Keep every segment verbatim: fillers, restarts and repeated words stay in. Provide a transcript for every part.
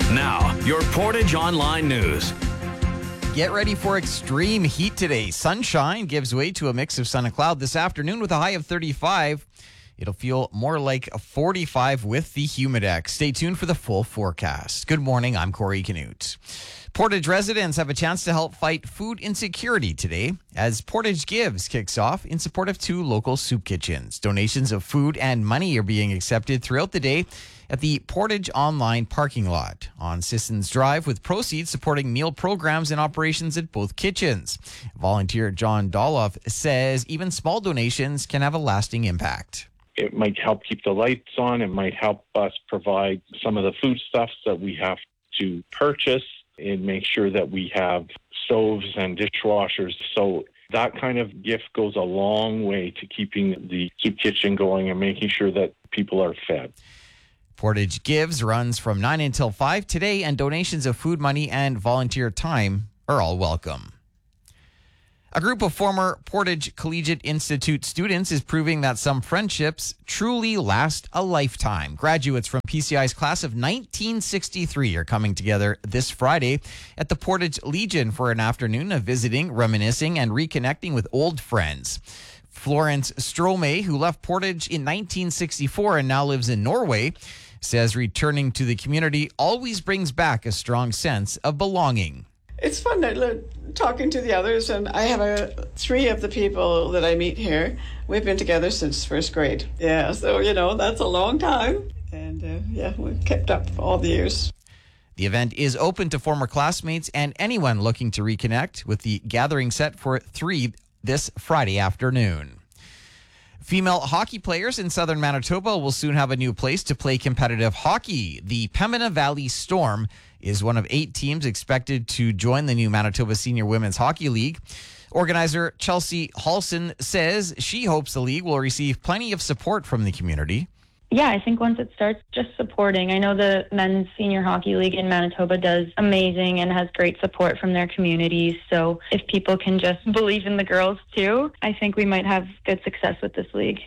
Now, your Portage Online News. Get ready for extreme heat today. Sunshine gives way to a mix of sun and cloud this afternoon with a high of thirty-five. It'll feel more like a forty-five with the Humidex. Stay tuned for the full forecast. Good morning, I'm Corey Canute. Portage residents have a chance to help fight food insecurity today as Portage Gives kicks off in support of two local soup kitchens. Donations of food and money are being accepted throughout the day at the Portage Online parking lot on Sissons Drive, with proceeds supporting meal programs and operations at both kitchens. Volunteer John Doloff says even small donations can have a lasting impact. It might help keep the lights on. It might help us provide some of the foodstuffs that we have to purchase and make sure that we have stoves and dishwashers. So that kind of gift goes a long way to keeping the soup kitchen going and making sure that people are fed. Portage Gives runs from nine until five today, and donations of food money and volunteer time are all welcome. A group of former Portage Collegiate Institute students is proving that some friendships truly last a lifetime. Graduates from P C I's class of nineteen sixty-three are coming together this Friday at the Portage Legion for an afternoon of visiting, reminiscing, and reconnecting with old friends. Florence Strome, who left Portage in nineteen sixty-four and now lives in Norway, says returning to the community always brings back a strong sense of belonging. It's fun to, talking to the others, and I have a, three of the people that I meet here. We've been together since first grade. Yeah, so, you know, that's a long time. And, uh, yeah, we've kept up all the years. The event is open to former classmates and anyone looking to reconnect, with the gathering set for three this Friday afternoon. Female hockey players in southern Manitoba will soon have a new place to play competitive hockey. The Pembina Valley Storm is one of eight teams expected to join the new Manitoba Senior Women's Hockey League. Organizer Chelsea Halson says she hopes the league will receive plenty of support from the community. Yeah, I think once it starts, just supporting. I know the Men's Senior Hockey League in Manitoba does amazing and has great support from their communities. So if people can just believe in the girls too, I think we might have good success with this league.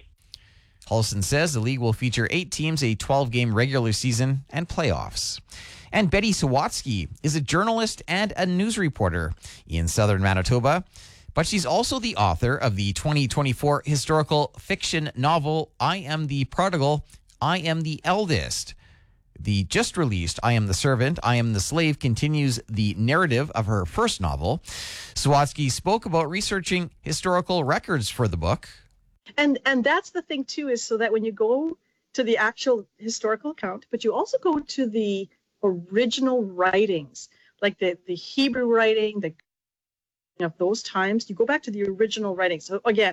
Halson says the league will feature eight teams, a twelve-game regular season, and playoffs. And Betty Sawatsky is a journalist and a news reporter in southern Manitoba, but she's also the author of the twenty twenty-four historical fiction novel, I Am the Prodigal, I Am the Eldest. The just released I Am the Servant, I Am the Slave continues the narrative of her first novel. Sawatsky spoke about researching historical records for the book. And and that's the thing, too, is so that when you go to the actual historical account, but you also go to the original writings, like the, the Hebrew writing, the of those times, you go back to the original writing. So again,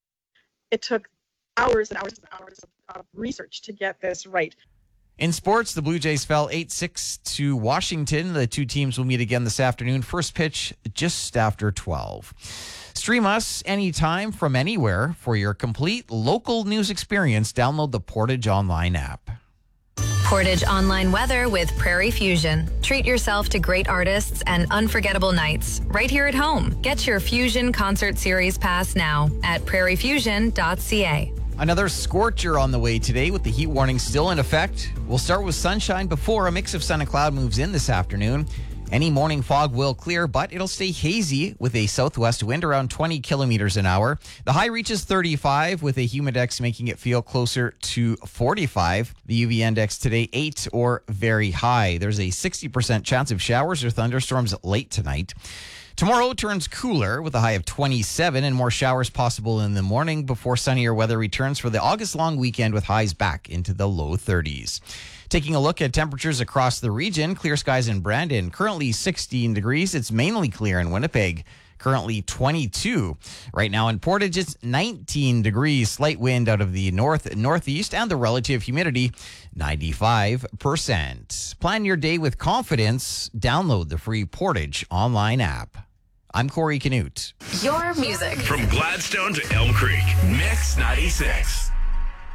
it took hours and hours and hours of, of research to get this right. In sports, the Blue Jays fell eight six to Washington. The two teams will meet again this afternoon. First pitch just after twelve. Stream us anytime from anywhere for your complete local news experience. Download the Portage Online app. Portage Online weather with Prairie Fusion. Treat yourself to great artists and unforgettable nights right here at home. Get your Fusion Concert Series pass now at prairie fusion dot c a. Another scorcher on the way today with the heat warning still in effect. We'll start with sunshine before a mix of sun and cloud moves in this afternoon. Any morning fog will clear, but it'll stay hazy with a southwest wind around twenty kilometers an hour. The high reaches thirty-five with a humidex making it feel closer to forty-five. The U V index today, eight or very high. There's a sixty percent chance of showers or thunderstorms late tonight. Tomorrow turns cooler with a high of twenty-seven and more showers possible in the morning before sunnier weather returns for the August long weekend with highs back into the low thirties. Taking a look at temperatures across the region, clear skies in Brandon, currently sixteen degrees. It's mainly clear in Winnipeg, currently twenty-two. Right now in Portage, it's nineteen degrees, slight wind out of the north and northeast, and the relative humidity, ninety-five percent. Plan your day with confidence. Download the free Portage Online app. I'm Corey Canute. Your music. From Gladstone to Elm Creek, Mix ninety-six.